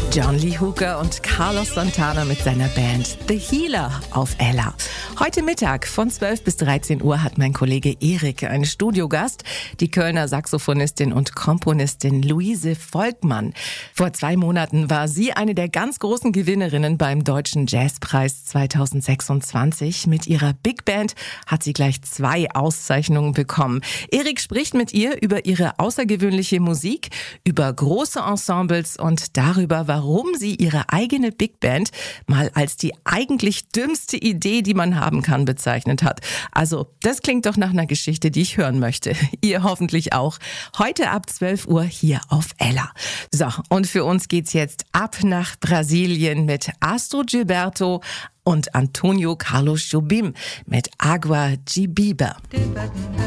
John Lee Hooker und Carlos Santana mit seiner Band The Healer auf Ella. Heute Mittag von 12 bis 13 Uhr hat mein Kollege Erik einen Studiogast, die Kölner Saxophonistin und Komponistin Luise Volkmann. Vor 2 Monaten war sie eine der ganz großen Gewinnerinnen beim Deutschen Jazzpreis 2026. Mit ihrer Big Band hat sie gleich 2 Auszeichnungen bekommen. Erik spricht mit ihr über ihre außergewöhnliche Musik, über große Ensembles und darüber, warum sie ihre eigene Big Band mal als die eigentlich dümmste Idee, die man haben kann, bezeichnet hat. Also, das klingt doch nach einer Geschichte, die ich hören möchte. Ihr hoffentlich auch. Heute ab 12 Uhr hier auf Ella. So, und für uns geht's jetzt ab nach Brasilien mit Astro Gilberto und Antonio Carlos Jobim mit Agua de Biber.